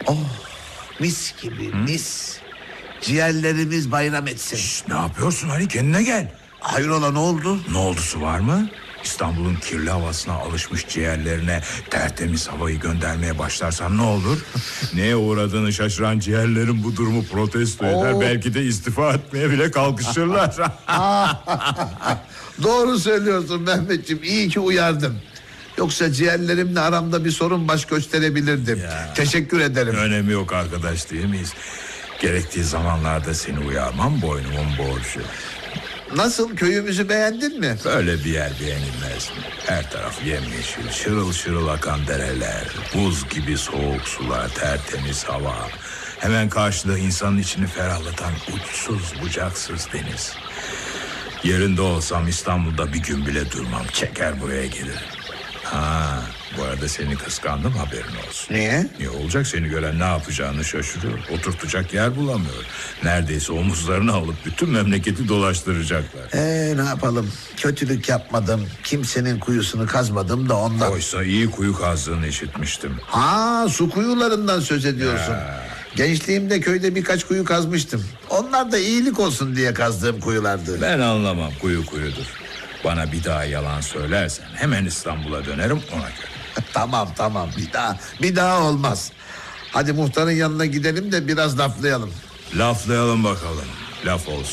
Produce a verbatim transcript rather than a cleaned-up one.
Oh, mis gibi mis. Ciğerlerimiz bayram etsin. Şşt, ne yapıyorsun Ali, kendine gel. Hayrola, ne oldu? Ne oldusu var mı? İstanbul'un kirli havasına alışmış ciğerlerine tertemiz havayı göndermeye başlarsan ne olur? Neye uğradığını şaşıran ciğerlerin bu durumu protesto eder. Oo. Belki de istifa etmeye bile kalkışırlar. Doğru söylüyorsun Mehmetciğim, iyi ki uyardın. Yoksa ciğerlerimle aramda bir sorun baş gösterebilirdim. Ya. Teşekkür ederim. Önemi yok arkadaş, değil miyiz? Gerektiği zamanlarda seni uyarmam boynumun borcu. Nasıl, köyümüzü beğendin mi? Böyle bir yer beğenilmez mi? Her taraf yemyeşil, şırıl şırıl akan dereler, buz gibi soğuk sular, tertemiz hava. Hemen karşıda insanın içini ferahlatan uçsuz bucaksız deniz. Yerinde olsam İstanbul'da bir gün bile durmam, çeker buraya gelirim. Ha, bu arada seni kıskandım, haberin olsun. Niye? Ne olacak, seni gören ne yapacağını şaşırıyor. Oturtacak yer bulamıyor. Neredeyse omuzlarına alıp bütün memleketi dolaştıracaklar. Ee, ne yapalım? Kötülük yapmadım. Kimsenin kuyusunu kazmadım da ondan. Oysa iyi kuyu kazdığını işitmiştim. Ha, su kuyularından söz ediyorsun. Ya. Gençliğimde köyde birkaç kuyu kazmıştım. Onlar da iyilik olsun diye kazdığım kuyulardı. Ben anlamam, kuyu kuyudur. Bana bir daha yalan söylersen hemen İstanbul'a dönerim, ona göre. Tamam tamam, bir daha bir daha olmaz. Hadi muhtarın yanına gidelim de biraz laflayalım. Laflayalım bakalım. Laf olsun.